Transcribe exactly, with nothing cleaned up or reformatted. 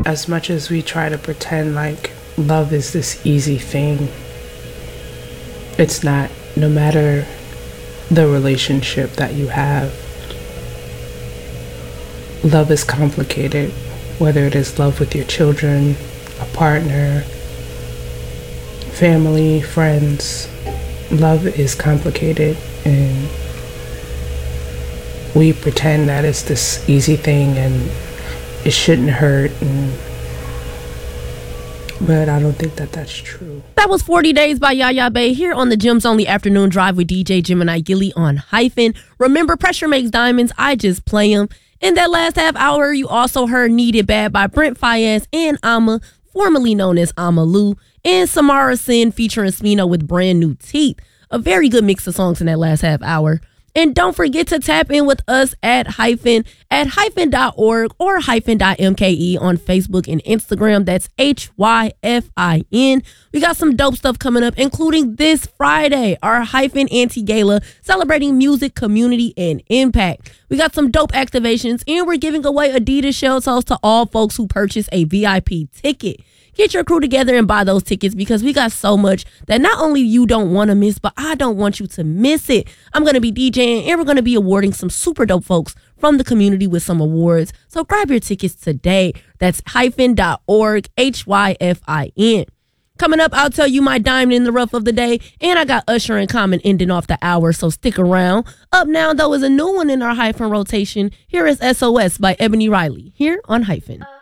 As much as we try to pretend like love is this easy thing, it's not. No matter the relationship that you have, love is complicated. Whether it is love with your children, a partner, family, friends, love is complicated, and we pretend that it's this easy thing and it shouldn't hurt, and but I don't think that that's true. That was forty Days by Yaya Bay here on the Gems Only Afternoon Drive with D J Gemini Gilly on Hyphen. Remember, pressure makes diamonds. I just play them. In that last half hour, you also heard Needed Bad by Brent Faiyaz and Amma, formerly known as Amalu, and Samara Sin featuring Smino with Brand New Teeth. A very good mix of songs in that last half hour. And don't forget to tap in with us at hyphen at hyphen dot org or hyphen dot M K E on Facebook and Instagram. That's H Y F I N. We got some dope stuff coming up, including this Friday, our Hyphen Anti-Gala celebrating music, community, and impact. We got some dope activations, and we're giving away Adidas shell toes to all folks who purchase a V I P ticket. Get your crew together and buy those tickets because we got so much that not only you don't want to miss, but I don't want you to miss it. I'm going to be DJing and we're going to be awarding some super dope folks from the community with some awards. So grab your tickets today. That's hyphen dot org, H Y F I N. Coming up, I'll tell you my diamond in the rough of the day, and I got Usher and Common ending off the hour, so stick around. Up now, though, is a new one in our Hyphen rotation. Here is S O S by Ebony Riley, here on Hyphen.